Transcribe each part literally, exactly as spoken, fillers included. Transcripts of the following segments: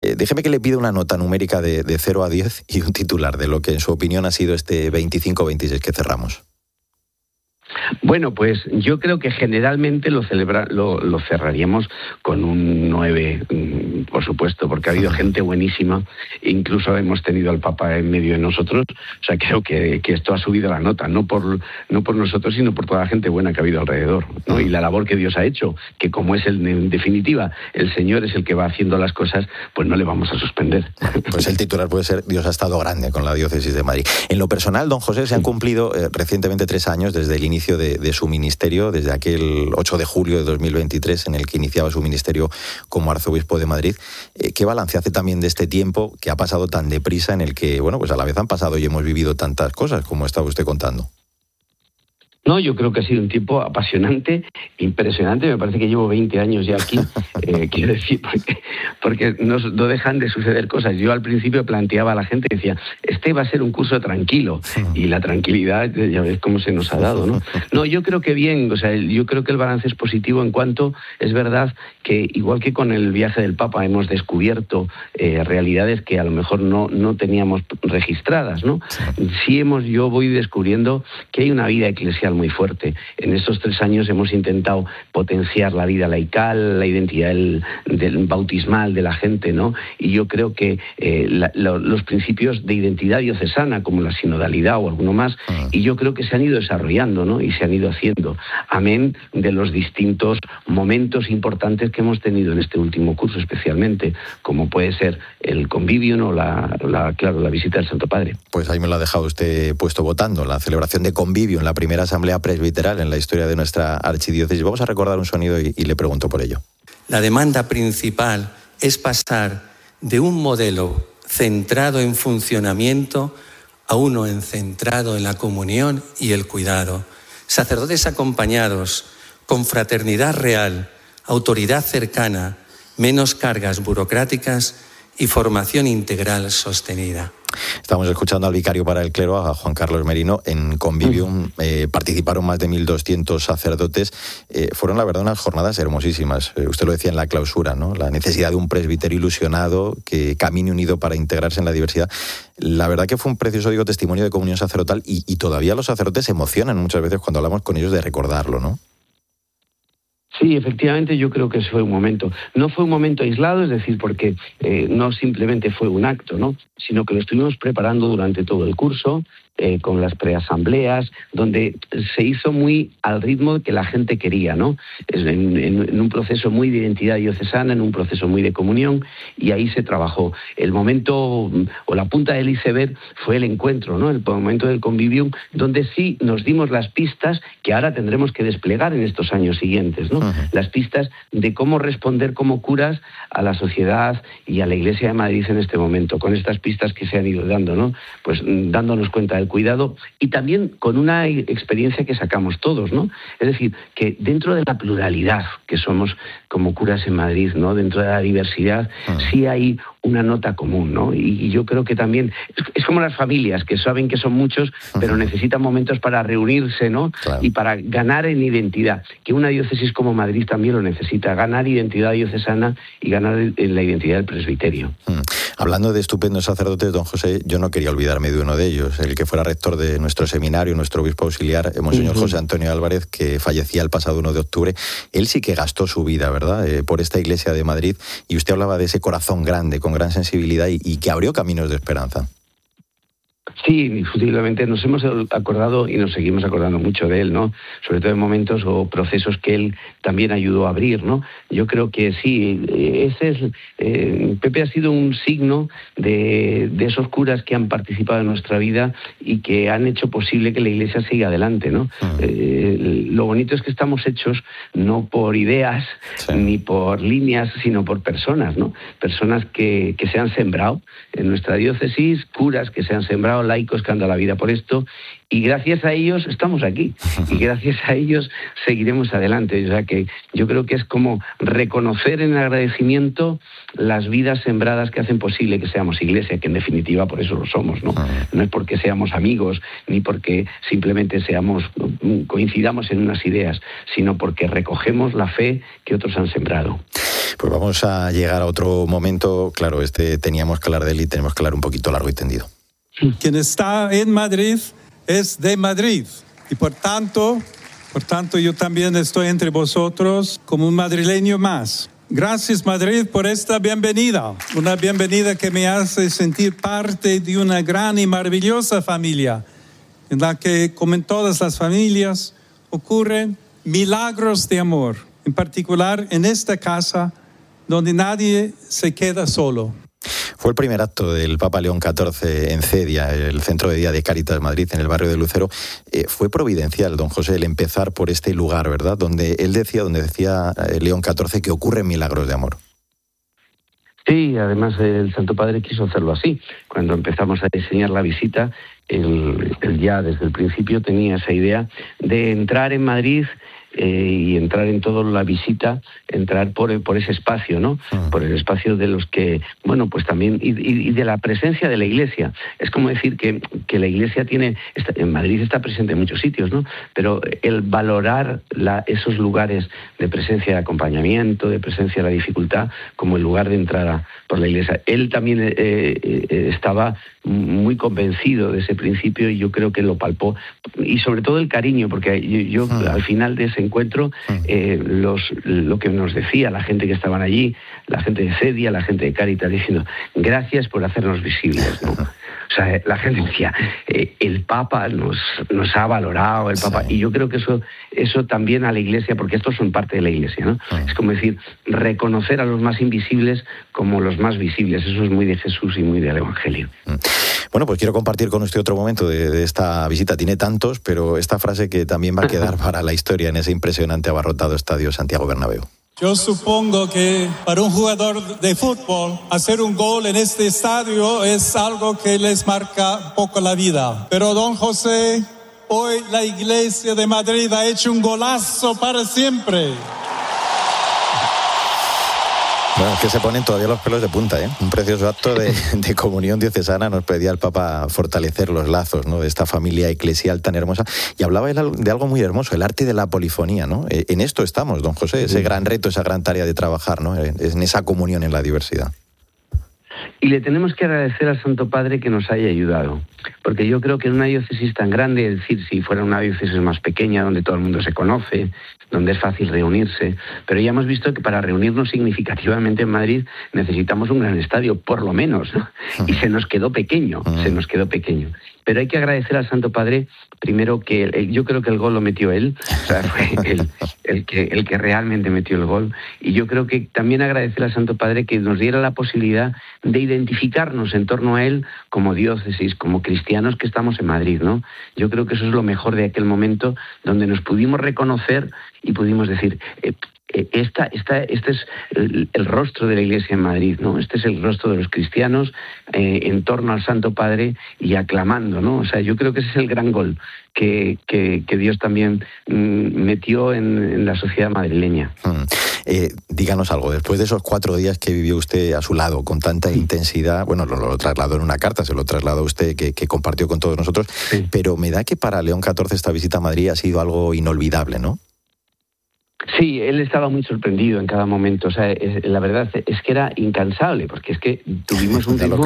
Eh, déjeme que le pida una nota numérica de, de cero a diez y un titular de lo que en su opinión ha sido este veinticinco veintiséis que cerramos. Bueno, pues yo creo que generalmente lo, celebra, lo, lo cerraríamos con un nueve, por supuesto, porque ha habido gente buenísima, incluso hemos tenido al Papa en medio de nosotros, o sea, creo que, que esto ha subido la nota, no por, no por nosotros, sino por toda la gente buena que ha habido alrededor, ¿no? Y la labor que Dios ha hecho, que como es el, en definitiva, el Señor es el que va haciendo las cosas, pues no le vamos a suspender. Pues el titular puede ser: Dios ha estado grande con la diócesis de Madrid. En lo personal, don José, se han cumplido eh, recientemente tres años desde el inicio de, de su ministerio, desde aquel ocho de julio de dos mil veintitrés, en el que iniciaba su ministerio como arzobispo de Madrid. Eh, ¿Qué balance hace también de este tiempo que ha pasado tan deprisa, en el que, bueno, pues a la vez han pasado y hemos vivido tantas cosas, como estaba usted contando? No, yo creo que ha sido un tiempo apasionante, impresionante. Me parece que llevo veinte años ya aquí, eh, quiero decir, porque, porque no, no dejan de suceder cosas. Yo al principio planteaba a la gente, decía, este va a ser un curso tranquilo, y la tranquilidad, ya ves cómo se nos ha dado, ¿no? No, yo creo que bien, o sea, yo creo que el balance es positivo en cuanto, es verdad que igual que con el viaje del Papa hemos descubierto eh, realidades que a lo mejor no, no teníamos registradas, ¿no? Sí hemos, yo voy descubriendo que hay una vida eclesial muy fuerte. En estos tres años hemos intentado potenciar la vida laical, la identidad del, del bautismal de la gente, ¿no? Y yo creo que eh, la, lo, los principios de identidad diocesana, como la sinodalidad o alguno más, y yo creo que se han ido desarrollando, ¿no? Y se han ido haciendo. Amén de los distintos momentos importantes que hemos tenido en este último curso, especialmente, como puede ser el convivio, o la, la, claro, la visita del Santo Padre. Pues ahí me lo ha dejado usted puesto votando, la celebración de convivio en la primera asamblea presbiteral en la historia de nuestra archidiócesis. Vamos a recordar un sonido y, y le pregunto por ello. La demanda principal es pasar de un modelo centrado en funcionamiento a uno en centrado en la comunión y el cuidado. Sacerdotes acompañados, con fraternidad real, autoridad cercana, menos cargas burocráticas y formación integral sostenida. Estamos escuchando al vicario para el clero, a Juan Carlos Merino. En Convivium eh, participaron más de mil doscientos sacerdotes. Eh, fueron, la verdad, unas jornadas hermosísimas. Eh, usted lo decía en la clausura, ¿no? La necesidad de un presbiterio ilusionado que camine unido para integrarse en la diversidad. La verdad que fue un precioso, digo, testimonio de comunión sacerdotal, y, y todavía los sacerdotes se emocionan muchas veces cuando hablamos con ellos de recordarlo, ¿no? Sí, efectivamente, yo creo que ese fue un momento. No fue un momento aislado, es decir, porque eh, no simplemente fue un acto, ¿no? Sino que lo estuvimos preparando durante todo el curso, eh, con las preasambleas, donde se hizo muy al ritmo que la gente quería, ¿no? En, en, en un proceso muy de identidad diocesana, en un proceso muy de comunión, y ahí se trabajó. El momento, o la punta del iceberg, fue el encuentro, ¿no? El momento del convivium, donde sí nos dimos las pistas que ahora tendremos que desplegar en estos años siguientes, ¿no? Uh-huh. Las pistas de cómo responder como curas a la sociedad y a la Iglesia de Madrid en este momento, con estas pistas que se han ido dando, ¿no? Pues dándonos cuenta del cuidado, y también con una experiencia que sacamos todos, ¿no? Es decir, que dentro de la pluralidad que somos como curas en Madrid, ¿no? Dentro de la diversidad, uh-huh. sí hay una nota común, ¿no? Y, y yo creo que también es, es como las familias, que saben que son muchos, uh-huh. pero necesitan momentos para reunirse, ¿no? Claro. Y para ganar en identidad, que una diócesis como Madrid también lo necesita, ganar identidad diocesana y ganar en la identidad del presbiterio. Uh-huh. Hablando de estupendos sacerdotes, don José, yo no quería olvidarme de uno de ellos, el que fuera rector de nuestro seminario, nuestro obispo auxiliar, Monseñor uh-huh. José Antonio Álvarez, que fallecía el pasado uno de octubre. Él sí que gastó su vida, ¿verdad?, eh, por esta Iglesia de Madrid, y usted hablaba de ese corazón grande, con gran sensibilidad, y, y que abrió caminos de esperanza. Sí, indiscutiblemente nos hemos acordado y nos seguimos acordando mucho de él, ¿no? Sobre todo en momentos o procesos que él también ayudó a abrir, ¿no? Yo creo que sí, ese es eh, Pepe ha sido un signo de, de esos curas que han participado en nuestra vida y que han hecho posible que la Iglesia siga adelante, ¿no? Uh-huh. Eh, lo bonito es que estamos hechos no por ideas sí. ni por líneas, sino por personas, ¿no? Personas que, que se han sembrado en nuestra diócesis, curas que se han sembrado, laicos que han dado la vida por esto, y gracias a ellos estamos aquí, y gracias a ellos seguiremos adelante. O sea que yo creo que es como reconocer en agradecimiento las vidas sembradas que hacen posible que seamos Iglesia, que en definitiva por eso lo somos, ¿no? No es porque seamos amigos, ni porque simplemente seamos coincidamos en unas ideas, sino porque recogemos la fe que otros han sembrado. Pues vamos a llegar a otro momento. Claro, este teníamos que hablar de él y tenemos que hablar un poquito largo y tendido. Quien está en Madrid es de Madrid y por tanto, por tanto yo también estoy entre vosotros como un madrileño más. Gracias, Madrid, por esta bienvenida. Una bienvenida que me hace sentir parte de una gran y maravillosa familia, en la que, como en todas las familias, ocurren milagros de amor. En particular, en esta casa, donde nadie se queda solo. Fue el primer acto del Papa León catorce en Cedia, el centro de día de Cáritas Madrid, en el barrio de Lucero. Eh, fue providencial, don José, el empezar por este lugar, ¿verdad? Donde él decía, donde decía León catorce que ocurren milagros de amor. Sí, además el Santo Padre quiso hacerlo así. Cuando empezamos a diseñar la visita, él, él ya desde el principio tenía esa idea de entrar en Madrid eh, y entrar en toda la visita, entrar por, por ese espacio, ¿no? Uh-huh. Por el espacio de los que, bueno, pues también, y, y, y de la presencia de la Iglesia. Es como decir que, que la Iglesia tiene, está, en Madrid está presente en muchos sitios, ¿no? Pero el valorar la, esos lugares de presencia de acompañamiento, de presencia de la dificultad, como el lugar de entrada por la Iglesia. Él también eh, eh, estaba muy convencido de ese principio y yo creo que lo palpó. Y sobre todo el cariño, porque yo, yo uh-huh. al final de ese encuentro, eh, los, lo que nos decía la gente que estaban allí, la gente de Cedia, la gente de Cáritas, diciendo gracias por hacernos visibles, ¿no? O sea, la gente decía, eh, el Papa nos, nos ha valorado, el Papa, sí. Y yo creo que eso, eso también a la Iglesia, porque estos son parte de la Iglesia, ¿no? Sí. Es como decir, reconocer a los más invisibles como los más visibles. Eso es muy de Jesús y muy del Evangelio. Bueno, pues quiero compartir con usted otro momento de, de esta visita. Tiene tantos, pero esta frase que también va a quedar para la historia en ese impresionante abarrotado estadio Santiago Bernabéu. Yo supongo que para un jugador de fútbol hacer un gol en este estadio es algo que les marca un poco la vida. Pero don José, hoy la Iglesia de Madrid ha hecho un golazo para siempre. Bueno, es que se ponen todavía los pelos de punta, ¿eh? Un precioso acto de, de comunión diocesana. Nos pedía el Papa fortalecer los lazos, ¿no?, de esta familia eclesial tan hermosa. Y hablaba él de algo muy hermoso, el arte de la polifonía, ¿no? En esto estamos, don José, ese gran reto, esa gran tarea de trabajar, ¿no?, en esa comunión en la diversidad. Y le tenemos que agradecer al Santo Padre que nos haya ayudado, porque yo creo que en una diócesis tan grande, es decir, si fuera una diócesis más pequeña, donde todo el mundo se conoce, donde es fácil reunirse, pero ya hemos visto que para reunirnos significativamente en Madrid necesitamos un gran estadio, por lo menos, ¿no? Y se nos quedó pequeño, se nos quedó pequeño. Pero hay que agradecer al Santo Padre, primero que el, yo creo que el gol lo metió él, o sea, fue el, el, que, el que realmente metió el gol. Y yo creo que también agradecer al Santo Padre que nos diera la posibilidad de identificarnos en torno a él como diócesis, como cristianos que estamos en Madrid, ¿no? Yo creo que eso es lo mejor de aquel momento, donde nos pudimos reconocer y pudimos decir... Eh, Esta, esta, este es el, el rostro de la Iglesia en Madrid, ¿no? Este es el rostro de los cristianos eh, en torno al Santo Padre y aclamando, ¿no? O sea, yo creo que ese es el gran gol que, que, que Dios también mm, metió en, en la sociedad madrileña. Hmm. Eh, díganos algo, después de esos cuatro días que vivió usted a su lado con tanta sí. intensidad, bueno, lo, lo trasladó en una carta, se lo trasladó a usted, que, que compartió con todos nosotros, sí. pero me da que para León catorce esta visita a Madrid ha sido algo inolvidable, ¿no? Sí, él estaba muy sorprendido en cada momento. O sea, es, la verdad es que era incansable, porque es que tuvimos un ritmo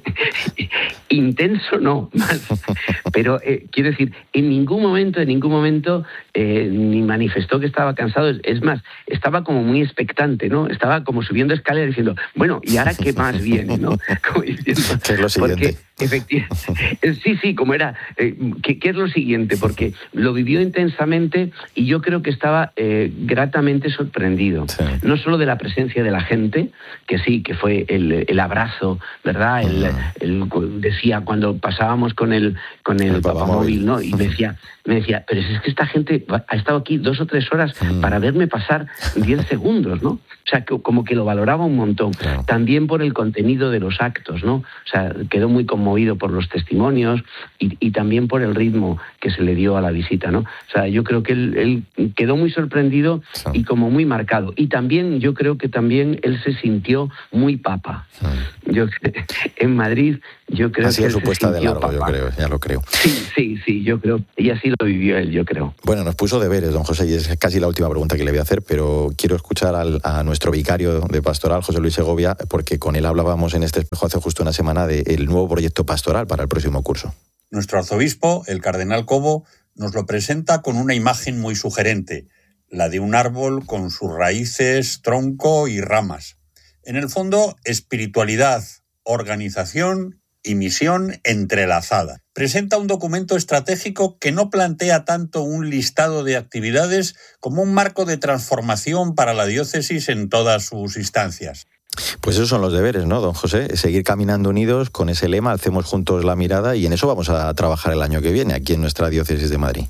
intenso, no, más. Pero eh, quiero decir, en ningún momento, en ningún momento, eh, ni manifestó que estaba cansado. Es, es más, estaba como muy expectante, ¿no? Estaba como subiendo escaleras diciendo, bueno, ¿y ahora qué más viene, no? Como diciendo, ¿qué es lo siguiente? Porque, efectivamente, sí, sí, como era, eh, ¿qué, ¿qué es lo siguiente? Porque lo vivió intensamente y yo creo que estaba eh, gratamente sorprendido. Sí. No solo de la presencia de la gente, que sí, que fue el, el abrazo, ¿verdad? El, el, decía, cuando pasábamos con el, con el, el papamóvil, ¿no? Y me decía, me decía, pero es que esta gente ha estado aquí dos o tres horas mm. para verme pasar diez segundos, ¿no? O sea, que, como que lo valoraba un montón. Claro. También por el contenido de los actos, ¿no? O sea, quedó muy conmovido por los testimonios y, y también por el ritmo que se le dio a la visita, ¿no? O sea, yo creo que él, él quedó muy sorprendido sí. y como muy marcado. Y también, yo creo que también él se sintió muy papa. Sí. Yo, en Madrid yo creo ha sido que su puesta de largo, papá. yo creo, ya lo creo. Sí, sí, sí, yo creo, y así lo vivió él, yo creo. Bueno, nos puso deberes, don José, y es casi la última pregunta que le voy a hacer, pero quiero escuchar al, a nuestro vicario de pastoral, José Luis Segovia, porque con él hablábamos en este espejo hace justo una semana del nuevo proyecto pastoral para el próximo curso. Nuestro arzobispo, el cardenal Cobo, nos lo presenta con una imagen muy sugerente, la de un árbol con sus raíces, tronco y ramas. En el fondo, espiritualidad, organización y misión entrelazada. Presenta un documento estratégico que no plantea tanto un listado de actividades como un marco de transformación para la diócesis en todas sus instancias. Pues esos son los deberes, ¿no, don José? Seguir caminando unidos con ese lema, alcemos juntos la mirada, y en eso vamos a trabajar el año que viene, aquí en nuestra diócesis de Madrid.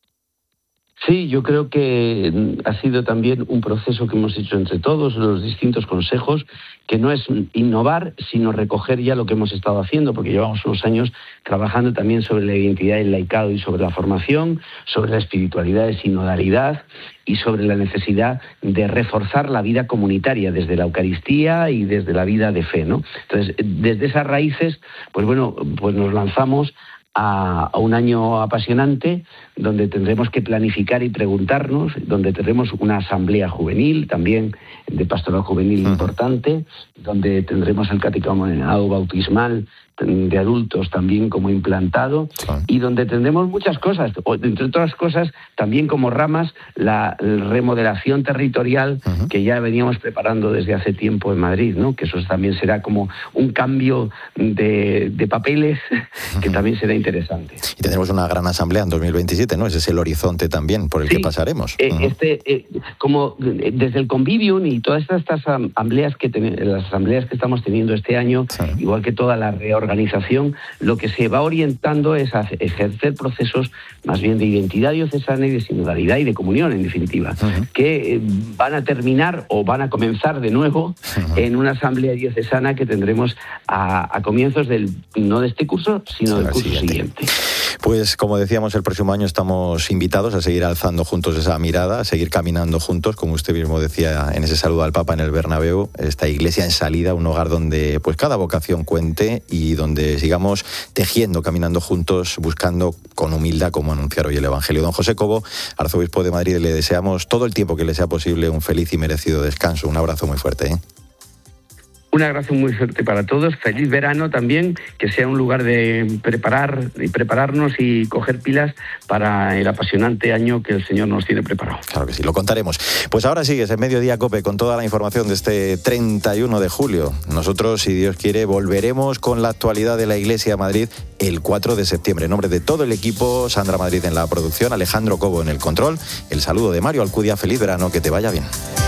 Sí, yo creo que ha sido también un proceso que hemos hecho entre todos, los distintos consejos, que no es innovar, sino recoger ya lo que hemos estado haciendo, porque llevamos unos años trabajando también sobre la identidad del laicado y sobre la formación, sobre la espiritualidad de sinodalidad y sobre la necesidad de reforzar la vida comunitaria desde la Eucaristía y desde la vida de fe, ¿no? Entonces, desde esas raíces, pues bueno, pues nos lanzamos a, a un año apasionante, donde tendremos que planificar y preguntarnos, donde tendremos una asamblea juvenil, también de pastoral juvenil uh-huh. importante, donde tendremos el catecumenado bautismal de adultos también como implantado, uh-huh. y donde tendremos muchas cosas, entre otras cosas, también como ramas, la remodelación territorial uh-huh. que ya veníamos preparando desde hace tiempo en Madrid, ¿no? Que eso también será como un cambio de, de papeles uh-huh. que también será interesante. Y tendremos una gran asamblea en dos mil veintisiete, ¿no? Ese es el horizonte también por el sí, que pasaremos. Eh, uh-huh. este, eh, como desde el Convivium y todas estas asambleas que ten, las asambleas que estamos teniendo este año, sí. igual que toda la reorganización, lo que se va orientando es a ejercer procesos más bien de identidad diocesana y de sinodalidad y de comunión, en definitiva, uh-huh. que eh, van a terminar o van a comenzar de nuevo uh-huh. en una asamblea diocesana que tendremos a, a comienzos del no de este curso, sino sí, del curso siguiente. siguiente. Pues como decíamos, el próximo año estamos invitados a seguir alzando juntos esa mirada, a seguir caminando juntos, como usted mismo decía en ese saludo al Papa en el Bernabéu, esta iglesia en salida, un hogar donde pues cada vocación cuente y donde sigamos tejiendo, caminando juntos, buscando con humildad cómo anunciar hoy el Evangelio. Don José Cobo, arzobispo de Madrid, le deseamos todo el tiempo que le sea posible un feliz y merecido descanso. Un abrazo muy fuerte, ¿eh? Un abrazo muy fuerte para todos, feliz verano también, que sea un lugar de preparar y prepararnos y coger pilas para el apasionante año que el Señor nos tiene preparado. Claro que sí, lo contaremos. Pues ahora sigues en Mediodía COPE con toda la información de este treinta y uno de julio. Nosotros, si Dios quiere, volveremos con la actualidad de la Iglesia de Madrid el cuatro de septiembre. En nombre de todo el equipo, Sandra Madrid en la producción, Alejandro Cobo en el control, el saludo de Mario Alcudia, feliz verano, que te vaya bien.